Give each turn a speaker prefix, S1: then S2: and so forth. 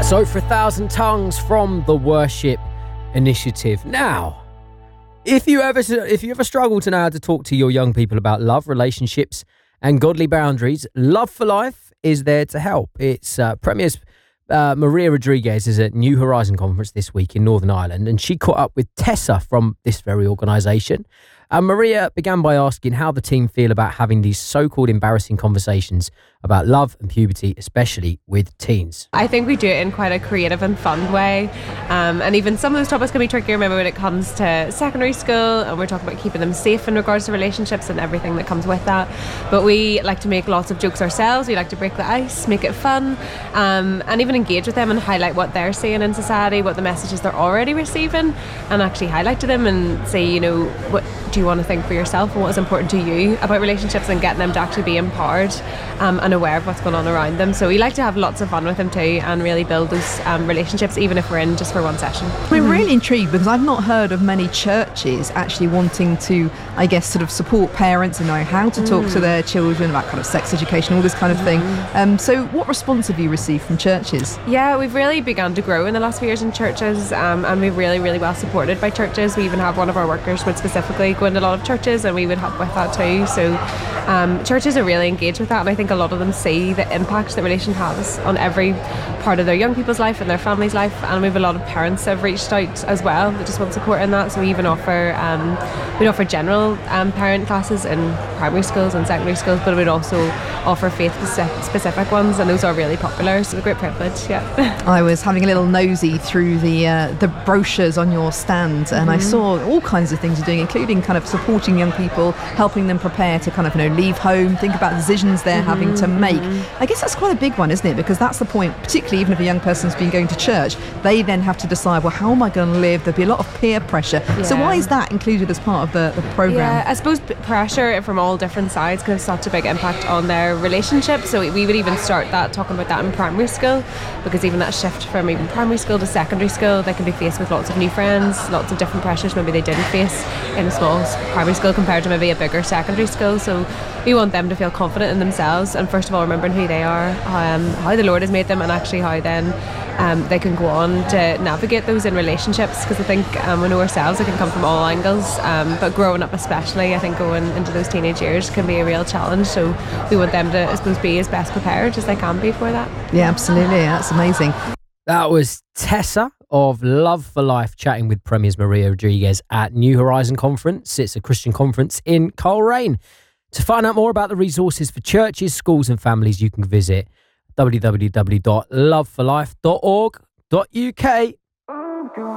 S1: That's Over a Thousand Tongues from the Worship Initiative. Now, if you ever struggle to know how to talk to your young people about love, relationships and godly boundaries, Love for Life is there to help. It's Premier's Maria Rodriguez is at New Horizon Conference this week in Northern Ireland, and she caught up with Tessa from this very organisation. And Maria began by asking how the team feel about having these so-called embarrassing conversations about love and puberty, especially with teens.
S2: I think we do it in quite a creative and fun way. And even some of those topics can be tricky. Remember when it comes to secondary school and we're talking about keeping them safe in regards to relationships and everything that comes with that. But we like to make lots of jokes ourselves. We like to break the ice, make it fun, and even engage with them and highlight what they're seeing in society, what the messages they're already receiving, and actually highlight to them and say, you know, what do you want to think for yourself and what is important to you about relationships, and getting them to actually be empowered and aware of what's going on around them. So we like to have lots of fun with them too and really build those relationships, even if we're in just for one session.
S3: I'm really intrigued because I've not heard of many churches actually wanting to, I guess, sort of support parents and know how to talk to their children about kind of sex education, all this kind of thing. So what response have you received from churches?
S2: Yeah, we've really begun to grow in the last few years in churches, and we're really, really well supported by churches. We even have one of our workers would specifically go into a lot of churches, and we would help with that too. So churches are really engaged with that, and I think a lot of them see the impact that relation has on every part of their young people's life and their family's life. And we have a lot of parents that have reached out as well that just want support in that. So we even offer general parent classes in primary schools and secondary schools, but we'd also offer faith specific ones, and those are really popular. So it's a great privilege. Yeah.
S3: I was having a little nosy through the brochures on your stand, and I saw all kinds of things you're doing, including kind of supporting young people, helping them prepare to kind of, you know, leave home, think about decisions they're having to make. I guess that's quite a big one, isn't it? Because that's the point, particularly even if a young person's been going to church, they then have to decide, well, how am I going to live? There'll be a lot of peer pressure. Yeah. So why is that included as part of the programme?
S2: Yeah, I suppose pressure from all different sides can have such a big impact on their relationship. So we would even start that talking about that in primary school, because even that shift from even primary school to secondary school, they can be faced with lots of new friends, lots of different pressures maybe they didn't face in a small primary school compared to maybe a bigger secondary school. So we want them to feel confident in themselves, and first of all remembering who they are, how the Lord has made them, and actually how then they can go on to navigate those in relationships, because I think we know ourselves it can come from all angles, but growing up especially, I think going into those teenage years can be a real challenge. So we want them to, I suppose, be as best prepared as they can be for that.
S3: Yeah, absolutely. That's amazing.
S1: That was Tessa of Love for Life chatting with Premier's Maria Rodriguez at New Horizon Conference. It's a Christian conference in Coleraine. To find out more about the resources for churches, schools and families, you can visit www.loveforlife.org.uk.